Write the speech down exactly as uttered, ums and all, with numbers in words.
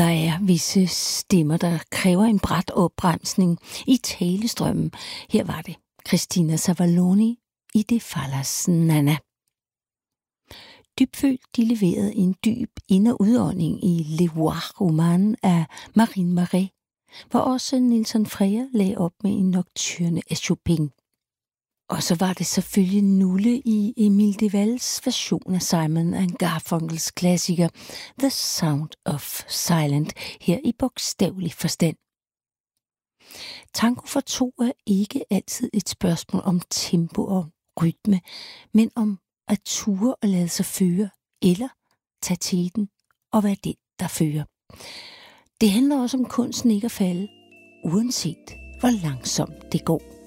Der er visse stemmer, der kræver en brat opbremsning i talestrømmen. Her var det Christina Savaloni i Det Fallas Nana. Dybfølt, de leverede en dyb ind- og udånding i Le Voir Roman af Marine Marais, hvor også Nelson Freire lagde op med en nocturne af Chopin. Og så var det selvfølgelig Nulle i Emile Devals version af Simon and Garfunkels klassiker The Sound of Silence, her i bogstavelig forstand. Tango for to er ikke altid et spørgsmål om tempo og rytme, men om at ture og lade sig føre, eller tage teten og være den, der fører. Det handler også om kunsten ikke at falde, uanset hvor langsomt det går.